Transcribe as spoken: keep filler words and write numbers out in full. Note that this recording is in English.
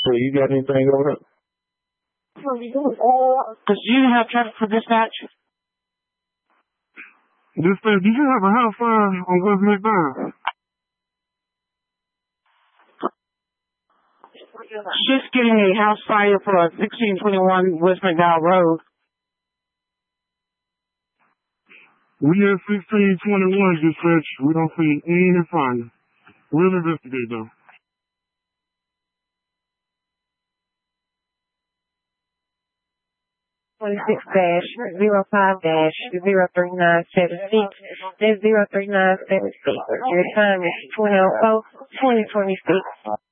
So you got anything over there? Because you have traffic for dispatch? Dispatch, did you have a house fire on West McDowell? She's getting a house fire for sixteen twenty-one West McDowell Road. We have sixteen twenty-one dispatch. We don't see any fire. We'll investigate though. twenty-six dash zero five dash zero three nine seven six zero three nine seven six. Your time is twelve oh twenty twenty-six.